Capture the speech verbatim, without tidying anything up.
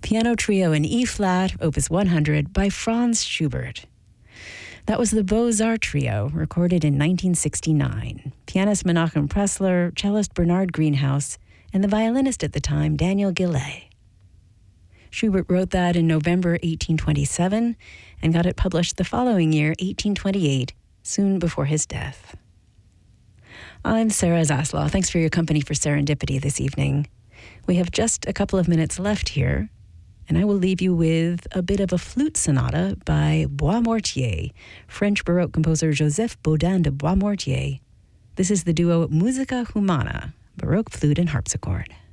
Piano Trio in E-flat, Opus one hundred, by Franz Schubert. That was the Beaux-Arts Trio, recorded in nineteen sixty-nine. Pianist Menachem Pressler, cellist Bernard Greenhouse, and the violinist at the time, Daniel Gillet. Schubert wrote that in November eighteen twenty-seven and got it published the following year, eighteen twenty-eight, soon before his death. I'm Sarah Zaslaw. Thanks for your company for Serendipity this evening. We have just a couple of minutes left here, and I will leave you with a bit of a flute sonata by Boismortier, French Baroque composer Joseph Baudin de Boismortier. This is the duo Musica Humana, Baroque flute and harpsichord.